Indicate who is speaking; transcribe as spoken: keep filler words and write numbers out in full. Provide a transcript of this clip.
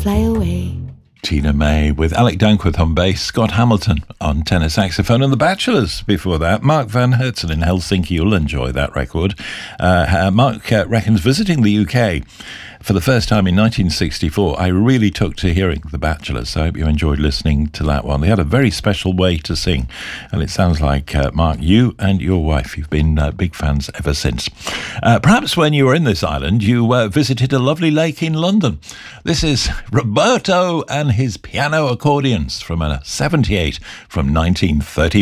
Speaker 1: fly away.
Speaker 2: Tina May with Alec Dunkworth on bass, Scott Hamilton on tenor saxophone, and The Bachelors before that. Mark Van Hertzen in Helsinki, you'll enjoy that record. Uh, Mark uh, reckons visiting the U K for the first time in nineteen sixty-four, I really took to hearing The Bachelors, so I hope you enjoyed listening to that one. They had a very special way to sing, and it sounds like, uh, Mark, you and your wife, you've been uh, big fans ever since. Uh, perhaps when you were in this island, you uh, visited a lovely lake in London. This is Roberto and his piano accordions from a seventy-eight from nineteen thirty.